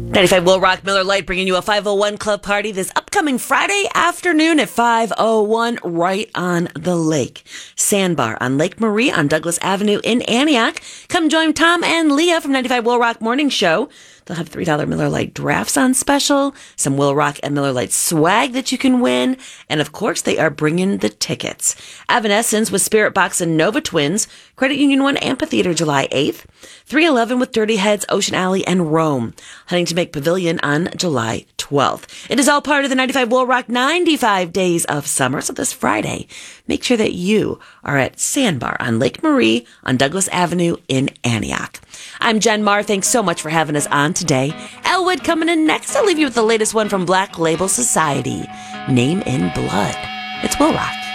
95 Will Rock Miller Lite bringing you a 501 Club party this upcoming Friday afternoon at 501 right on the lake. Sandbar on Lake Marie on Douglas Avenue in Antioch. Come join Tom and Leah from 95 Will Rock Morning Show. They'll have $3 Miller Lite drafts on special, some Will Rock and Miller Lite swag that you can win, and of course they are bringing the tickets. Evanescence with Spirit Box and Nova Twins, Credit Union 1 Amphitheater July 8th, 311 with Dirty Heads, Ocean Alley, and Rome, Huntington Bank Pavilion on July 12th. It is all part of the 95 Will Rock 95 Days of Summer, so this Friday, make sure that you are at Sandbar on Lake Marie on Douglas Avenue in Antioch. I'm Jen Marr. Thanks so much for having us on today. Elwood coming in next. I'll leave you with the latest one from Black Label Society, Name in Blood. It's Will Rock.